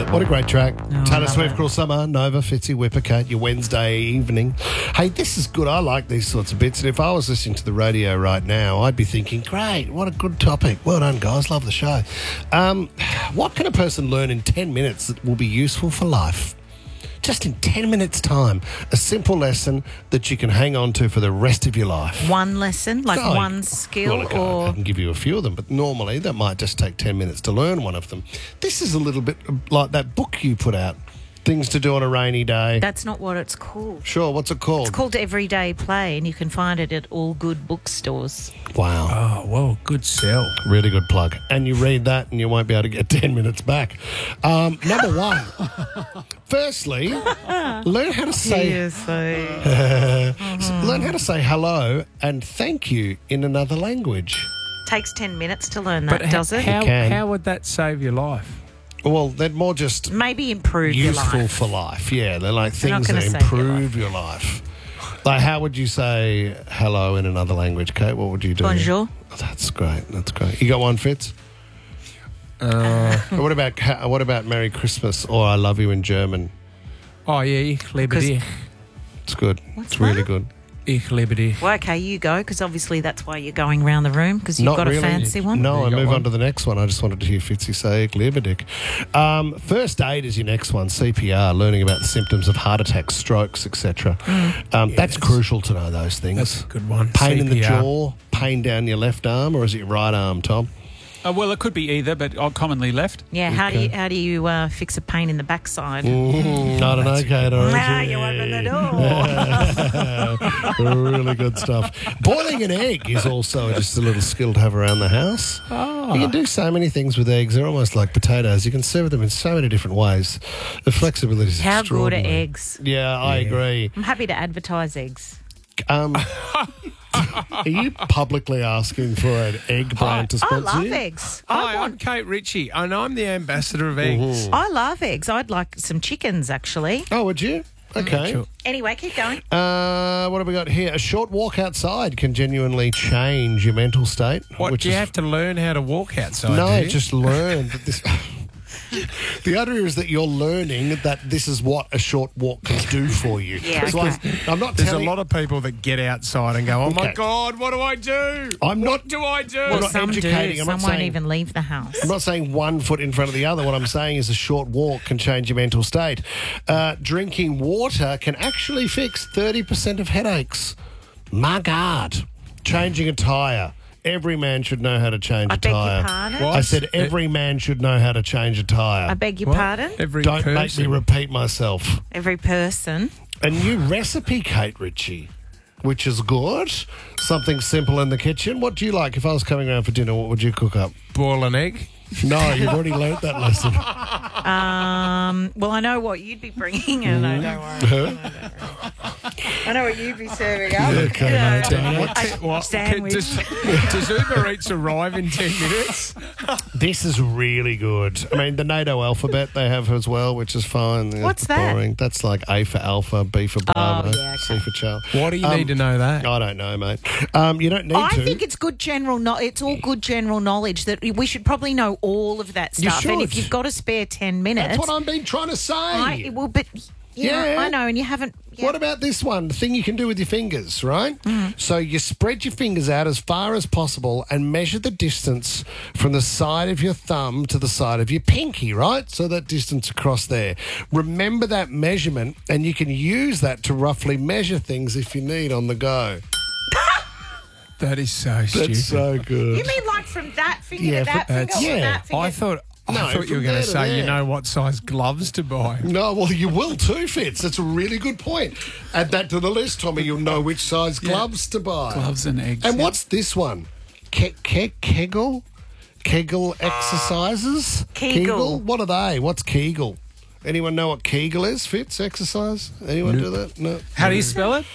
What a great track. Oh, Taylor I love Swift, it. Cruel Summer, Nova, Fitzy, Whippercat, your Wednesday evening. Hey, this is good. I like these sorts of bits. And if I was listening to the radio right now, I'd be thinking, great, what a good topic. Well done, guys. Love the show. What can a person learn in 10 minutes that will be useful for life? Just in 10 minutes' time, a simple lesson that you can hang on to for the rest of your life. One lesson, like Oh, one skill, well, I or can give you a few of them, but normally that might just take 10 minutes to learn one of them. This is a little bit like that book you put out, Things to Do on a Rainy Day. that's not what it's called. Sure, what's it called? It's called Everyday Play, and you can find it at all good bookstores. Wow. Oh, well, good sell. Really good plug. And you read that and you won't be able to get 10 minutes back. Number one. Firstly, learn how to say learn how to say hello and thank you in another language. Takes 10 minutes to learn that, does it? can. How would that save your life? Well, they're more just Maybe improve your useful life. for life. Yeah, they're like They're not things that gonna save your improve your life. Like, how would you say hello in another language, Kate? What would you do? Bonjour. Oh, that's great. That's great. You got one, Fitz? What about Merry Christmas or I love you in German? Oh, yeah, ich liebe dich. It's good. What's it's really that? good. Ich liebe dich. Well, okay, you go, because obviously that's why you're going round the room, because you've Not got really. a fancy one. No, I You got move one? on to the next one. I just wanted to hear Fitzy say ich liebe dich. First aid is your next one. CPR, learning about the symptoms of heart attacks, strokes, etc. That's crucial to know those things. That's a good one. Pain in the CPR. jaw, pain down your left arm, or is it your right arm, Tom? Well, it could be either, but commonly left. Yeah, how do you fix a pain in the backside? I don't know, Kate. Now you open the door. Really good stuff. Boiling an egg is also just a little skill to have around the house. You can do so many things with eggs. They're almost like potatoes. You can serve them in so many different ways. The flexibility is How good are extraordinary. eggs? Yeah, I agree. I'm happy to advertise eggs. Are you publicly asking for an egg brand to I sponsor love you? eggs. Hi, I'm Kate Ritchie, and I'm the ambassador of eggs. I love eggs. I'd like some chickens, actually. Oh, would you? Okay. Sure. Anyway, keep going. What have we got here? A short walk outside can genuinely change your mental state. What, which do you is have to learn how to walk outside? No, do you? just learn that this. The idea is that you're learning that this is what a short walk can do for you. Yeah, It's okay. like, I'm not There's telling. a lot of people that get outside and go, oh, my Okay. God, what do I do? I'm What not- do I do? I'm Well, not some educating. do. I'm Some not won't saying- even leave the house. I'm not saying one foot in front of the other. What I'm saying is a short walk can change your mental state. Drinking water can actually fix 30% of headaches. My God. Changing a tyre. Every man should know how to change I a beg your tyre. pardon? What? I said every man should know how to change a tyre. I beg your What? pardon? Every Don't person. make me repeat myself. Every person. A new recipe, Kate Ritchie, which is good. Something simple in the kitchen. What do you like? If I was coming around for dinner, what would you cook up? Boil an egg. No, you've already learnt that lesson. Well, I know what you'd be bringing, and I don't worry. I know what you'd be serving up. Okay, no, don't. What? Sandwich. Does Uber Eats arrive in 10 minutes? This is really good. I mean, the NATO alphabet they have as well, which is fine. Yeah, What's it's that? boring. That's like A for Alpha, B for Bravo, yeah, okay. C for Charlie. Why do you need to know that? I don't know, mate. You don't need I to. think it's good general. It's all good general knowledge that we should probably know all of that You stuff. And if should. you've got a spare 10 minutes, That's what I've been trying to say. but Yeah. I know, and you haven't. Yeah. What about this one? The thing you can do with your fingers, right? So you spread your fingers out as far as possible and measure the distance from the side of your thumb to the side of your pinky, right? So that distance across there. Remember that measurement, and you can use that to roughly measure things if you need on the go. That is so stupid. That's so good. You mean like from that finger Yeah, to that finger, that's- or yeah. that finger? I thought No, you were from going there to to say you there. know what size gloves to buy. No, well, you will too, Fitz. That's a really good point. Add that to the list, Tommy. You'll know which size gloves to buy. Gloves and eggs. And yeah. what's this one? Kegel? Kegel exercises? Kegel. What are they? What's Kegel? Anyone know what Kegel is, Fitz? Exercise? Anyone do that? No. How do you spell it?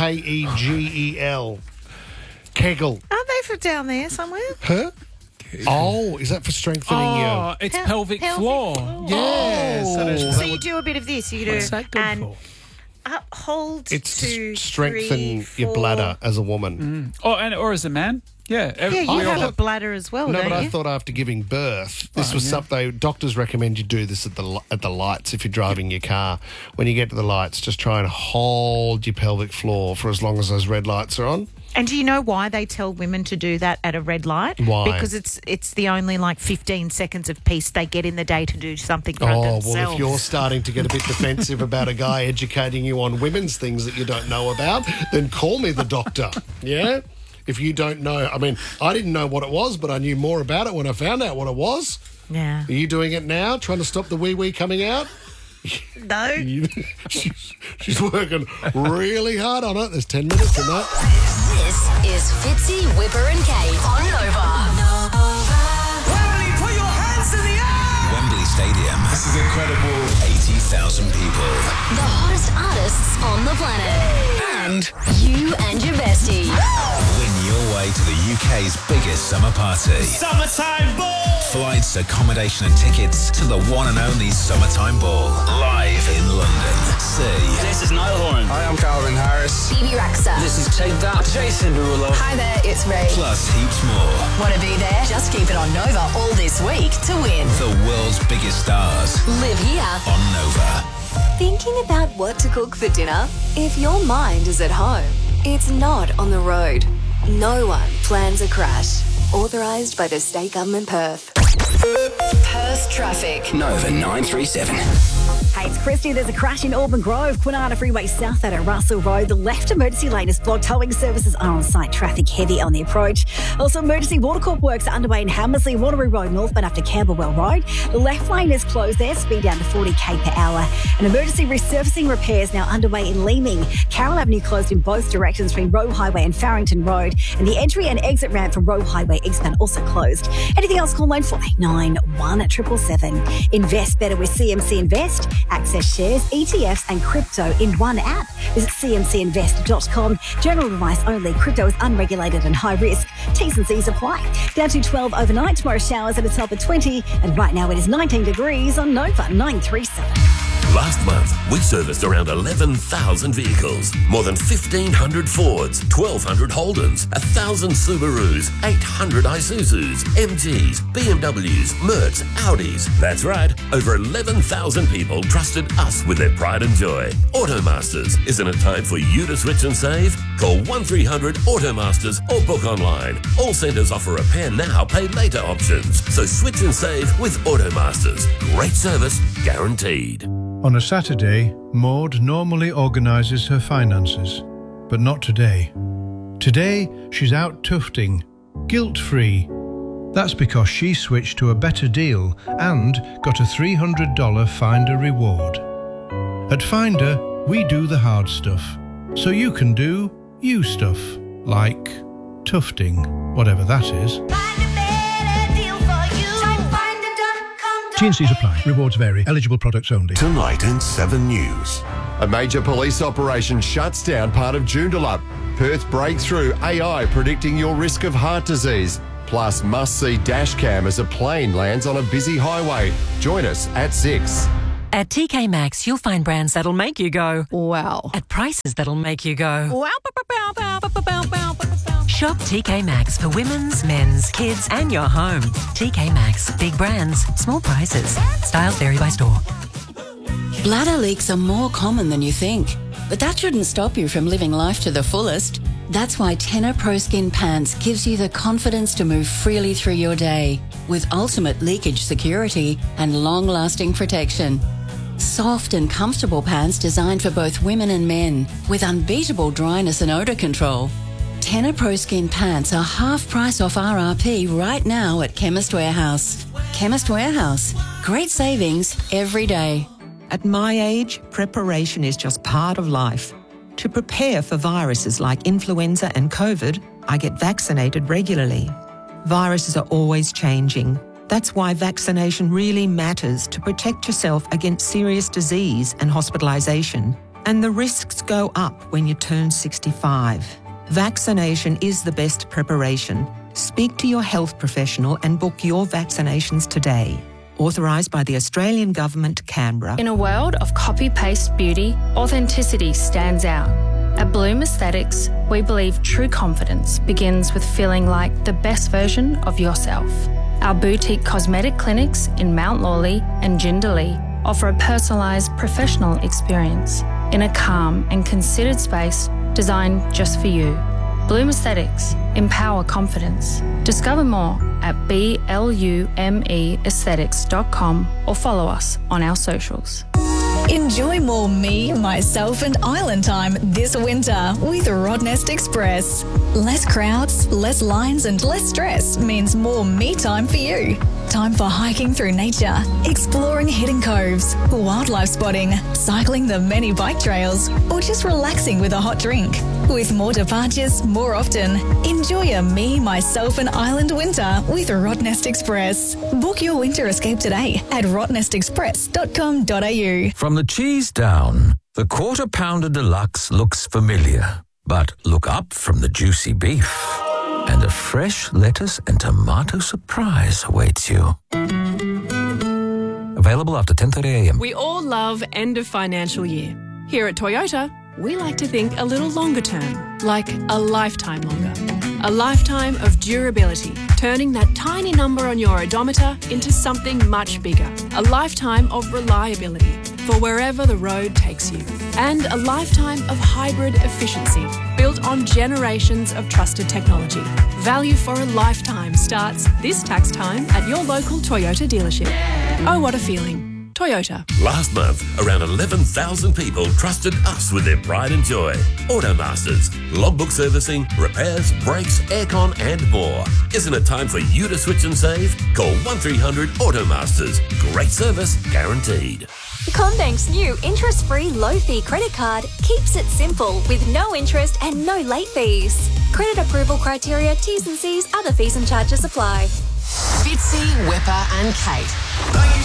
Kegel. Kegel. Aren't they from down there somewhere? Huh? Oh, is that for strengthening Oh, your... it's Pel- pelvic pelvic floor. floor. Yes. Oh. that is- So you do a bit of this. You do What's that good and for? hold It's to to strengthen 3, your 4. bladder as a woman. or as a man. Yeah. Yeah, you we all have a have. bladder as well, No, don't but you? I thought after giving birth, this was something doctors recommend you do this at the lights if you're driving your car. When you get to the lights, just try and hold your pelvic floor for as long as those red lights are on. And do you know why they tell women to do that at a red light? Why? Because it's the only 15 seconds of peace they get in the day to do something for Oh, themselves. well, if you're starting to get a bit defensive about a guy educating you on women's things that you don't know about, then call me the doctor, yeah? If you don't know, I mean, I didn't know what it was, but I knew more about it when I found out what it was. Yeah. Are you doing it now, trying to stop the wee-wee coming out? No. She's working really hard on it. There's 10 minutes in that. This is Fitzy, Whipper and Kate on Nova. Wembley, put your hands in the air! Wembley Stadium. This is incredible. 80,000 people. The hottest artists on the planet. And You and your bestie. win your way to the UK's biggest summer party. Summertime ball! Flights, accommodation and tickets to the one and only Summertime Ball. Live in London. See This is Niall Horan. Hi, I'm Calvin Harris. Phoebe Raxa. This is Take That. Jason Derulo. Hi there, it's Ray. plus heaps more. Want to be there? Just keep it on Nova all this week to win. The world's biggest stars Live here. on Nova. Thinking about what to cook for dinner? If your mind is at home, it's not on the road. No one plans a crash. Authorised by the State Government Perth. Perth traffic. Nova 937. Hey, it's Christy. There's a crash in Auburn Grove, Kwinana Freeway South out at Russell Road. The left emergency lane is blocked. Towing services are on site. Traffic heavy on the approach. Also, emergency Watercorp works are underway in Hammersley, Waterloo Road northbound after Camberwell Road. The left lane is closed there. Speed down to 40 km per hour. And emergency resurfacing repairs now underway in Leeming. Carroll Avenue closed in both directions between Roe Highway and Farrington Road. And the entry and exit ramp from Roe Highway eastbound also closed. Anything else? Call 9489 1777. Invest better with CMC Invest. Access shares, ETFs and crypto in one app. Visit cmcinvest.com. General advice only. Crypto is unregulated and high risk. T's and C's apply. Down to 12 overnight. Tomorrow showers at a top of 20. And right now it is 19 degrees on Nova 937. Last month, we serviced around 11,000 vehicles. More than 1,500 Fords, 1,200 Holdens, 1,000 Subarus, 800 Isuzus, MGs, BMWs, Mercs, Audis. That's right, over 11,000 people trusted us with their pride and joy. Automasters, isn't it time for you to switch and save? Call 1300 Automasters or book online. All centres offer repair now, pay later options. So switch and save with Automasters. Great service, guaranteed. On a Saturday, Maud normally organises her finances, but not today. Today, she's out tufting, guilt-free. That's because she switched to a better deal and got a $300 Finder reward. At Finder, we do the hard stuff, so you can do you stuff, like tufting, whatever that is. T&Cs apply. Rewards vary. Eligible products only. Tonight in 7 News. A major police operation shuts down part of Joondalup. Perth breakthrough AI predicting your risk of heart disease. Plus must-see dash cam as a plane lands on a busy highway. Join us at 6. At TK Maxx, you'll find brands that'll make you go, Wow. at prices that'll make you go. Wow. Shop TK Maxx for women's, men's, kids, and your home. TK Maxx. Big brands, small prices. Styles vary by store. Bladder leaks are more common than you think, but that shouldn't stop you from living life to the fullest. That's why Tenor Pro Skin Pants gives you the confidence to move freely through your day with ultimate leakage security and long-lasting protection. Soft and comfortable pants designed for both women and men with unbeatable dryness and odour control. Tenor Pro Skin Pants are half price off RRP right now at Chemist Warehouse. Chemist Warehouse. Great savings every day. At my age, preparation is just part of life. To prepare for viruses like influenza and COVID, I get vaccinated regularly. Viruses are always changing. That's why vaccination really matters to protect yourself against serious disease and hospitalisation. And the risks go up when you turn 65. Vaccination is the best preparation. Speak to your health professional and book your vaccinations today. Authorised by the Australian Government, Canberra. In a world of copy-paste beauty, authenticity stands out. At Bloom Aesthetics, we believe true confidence begins with feeling like the best version of yourself. Our boutique cosmetic clinics in Mount Lawley and Jindalee offer a personalised professional experience in a calm and considered space designed just for you. Bloom Aesthetics, empower confidence. Discover more at BLUMEaesthetics.com or follow us on our socials. Enjoy more me, myself and island time this winter with Rottnest Express. Less crowds, less lines and less stress means more me time for you. Time for hiking through nature, exploring hidden coves, wildlife spotting, cycling the many bike trails, or just relaxing with a hot drink. With more departures more often, enjoy a me, myself and island winter with Rottnest Express. Book your winter escape today at rottnestexpress.com.au. From the cheese down, the Quarter Pounder Deluxe looks familiar. But look up from the juicy beef, and a fresh lettuce and tomato surprise awaits you. Available after 10:30 a.m. We all love end of financial year. Here at Toyota, we like to think a little longer term, like a lifetime longer. A lifetime of durability, turning that tiny number on your odometer into something much bigger. A lifetime of reliability for wherever the road takes you. And a lifetime of hybrid efficiency, built on generations of trusted technology. Value for a lifetime starts this tax time at your local Toyota dealership. Oh, what a feeling. Toyota. Last month, around 11,000 people trusted us with their pride and joy. Automasters, logbook servicing, repairs, brakes, aircon and more. Isn't it time for you to switch and save? Call 1300 Automasters. Great service guaranteed. CommBank's new interest-free low-fee credit card keeps it simple with no interest and no late fees. Credit approval criteria, T's and C's, other fees and charges apply. Fitzy, Whipper and Kate. Thank you